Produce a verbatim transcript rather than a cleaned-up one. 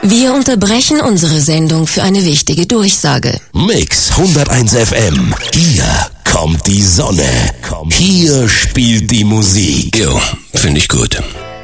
Wir unterbrechen unsere Sendung für eine wichtige Durchsage. Mix hunderteins F M. Hier kommt die Sonne. Hier spielt die Musik. Jo, finde ich gut.